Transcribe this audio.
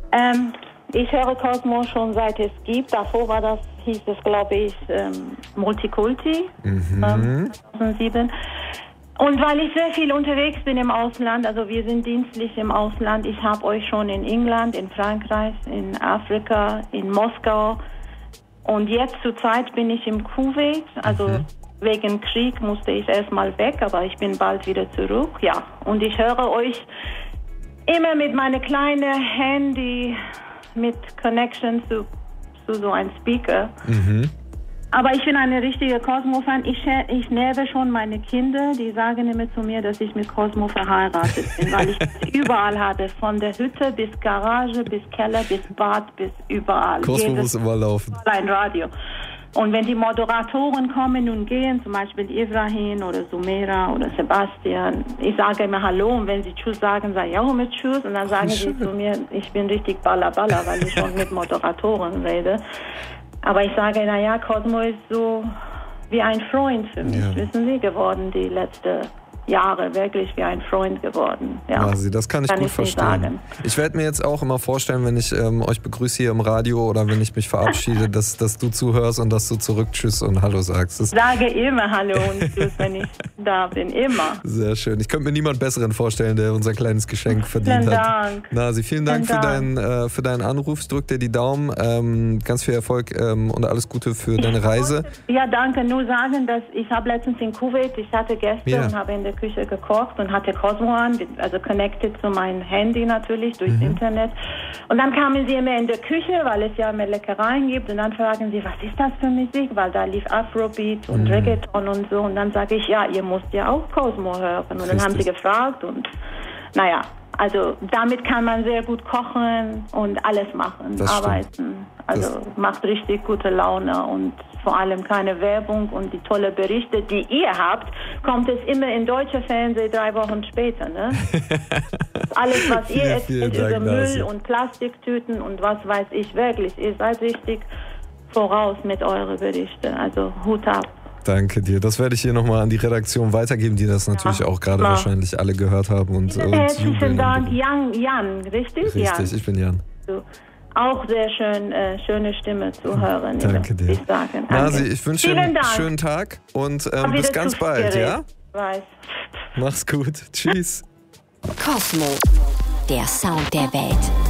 Ich höre Cosmo schon seit es gibt. Davor hieß es, glaube ich, Multikulti, 2007. Und weil ich sehr viel unterwegs bin im Ausland, also wir sind dienstlich im Ausland, ich habe euch schon in England, in Frankreich, in Afrika, in Moskau und jetzt zur Zeit bin ich im Kuwait, also wegen Krieg musste ich erstmal weg, aber ich bin bald wieder zurück, ja. Und ich höre euch immer mit meinem kleinen Handy mit Connection zu so einem Speaker. Aber ich bin eine richtige Cosmo-Fan. Ich nerve schon meine Kinder, die sagen immer zu mir, dass ich mit Cosmo verheiratet bin, weil ich das überall habe, von der Hütte bis Garage, bis Keller, bis Bad, bis überall. Cosmo muss immer laufen. Ein Radio. Und wenn die Moderatoren kommen und gehen, zum Beispiel Ibrahim oder Sumera oder Sebastian, ich sage immer Hallo und wenn sie Tschüss sagen, sage ich auch immer Tschüss und dann sagen sie zu mir, ich bin richtig Balla, weil ich schon mit Moderatoren rede. Aber ich sage, naja, Cosmo ist so wie ein Freund für mich, wissen Sie, geworden die letzten Jahre, wirklich wie ein Freund geworden. Ja, Masi, das kann ich gut verstehen. Ich werde mir jetzt auch immer vorstellen, wenn ich euch begrüße hier im Radio oder wenn ich mich verabschiede, dass du zuhörst und dass du zurück Tschüss und Hallo sagst. Ich sage immer Hallo und Tschüss, wenn ich da bin, immer. Sehr schön. Ich könnte mir niemand Besseren vorstellen, der unser kleines Geschenk verdient vielen hat. Dank. Nasi, vielen Dank für deinen Anruf. Ich drücke dir die Daumen. Ganz viel Erfolg und alles Gute für deine Reise. Ja, danke. Nur sagen, dass ich habe letztens in Kuwait, ich hatte Gäste und habe in der Küche gekocht und hatte Cosmo an, also connected zu meinem Handy natürlich durchs Internet. Und dann kamen sie immer in der Küche, weil es ja immer Leckereien gibt und dann fragen sie, was ist das für Musik? Weil da lief Afrobeat und Reggaeton und so und dann sage ich, ja, ihr müsst ja auch Cosmo hören. Und dann haben sie gefragt und naja, also damit kann man sehr gut kochen und alles machen, arbeiten. Also macht richtig gute Laune und vor allem keine Werbung und die tolle Berichte, die ihr habt, kommt es immer in deutscher Fernsehen 3 Wochen später, ne? Alles, was ihr erzählt über Müll und Plastiktüten und was weiß ich wirklich, ihr seid richtig voraus mit euren Berichten, also Hut ab. Danke dir. Das werde ich hier nochmal an die Redaktion weitergeben, die das natürlich auch gerade wahrscheinlich alle gehört haben. Und herzlichen Dank, Jan, richtig? Richtig, ich bin Jan. So. Auch sehr schöne Stimme zu hören. Danke dir. Ich sagen. Nasi, ich wünsche dir einen schönen Tag und bis ganz bald, ja? Weiß. Mach's gut. Tschüss. Cosmo, der Sound der Welt.